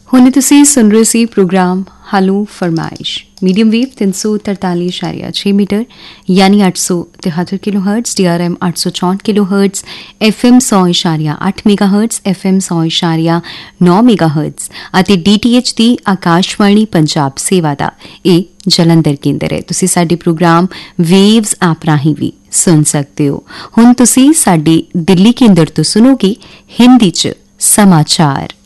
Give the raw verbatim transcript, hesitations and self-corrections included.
ਹੁਣੇ ਤੁਸੀਂ ਸੁਣ ਰਹੇ ਸੀ ਪ੍ਰੋਗਰਾਮ ਹਾਲੋ ਫਰਮਾਇਸ਼ ਮੀਡੀਅਮ ਵੇਵ ਤਿੰਨ ਸੌ ਤਰਤਾਲੀ ਇਸ਼ਾਰੀਆ ਛੇ ਮੀਟਰ ਯਾਨੀ ਅੱਠ ਸੌ ਤਿਹੱਤਰ kilo hertz, D R M ਅੱਠ ਸੌ ਚੌਂਹਠ ਕਿਲੋ ਹਰਟਜ਼, ਐਫ ਐਮ ਸੌ ਇਸ਼ਾਰੀਆ ਅੱਠ ਮੈਗਾ ਹਰਟਜ਼, ਐਫ ਐਮ ਸੌ ਇਸ਼ਾਰੀਆ ਨੌ ਮੈਗਾ ਹਰਟਜ਼ ਅਤੇ ਡੀ ਟੀ ਐਚ ਦੀ ਆਕਾਸ਼ਵਾਣੀ ਪੰਜਾਬ ਸੇਵਾ ਦਾ ਇਹ ਜਲੰਧਰ ਕੇਂਦਰ ਹੈ। ਤੁਸੀਂ ਸਾਡੇ ਪ੍ਰੋਗਰਾਮ ਵੇਵਜ਼ ਐਪ ਰਾਹੀਂ ਵੀ ਸੁਣ ਸਕਦੇ ਹੋ। ਹੁਣ ਤੁਸੀਂ ਸਾਡੇ ਦਿੱਲੀ ਕੇਂਦਰ ਤੋਂ ਸੁਣੋਗੇ ਹਿੰਦੀ 'ਚ ਸਮਾਚਾਰ।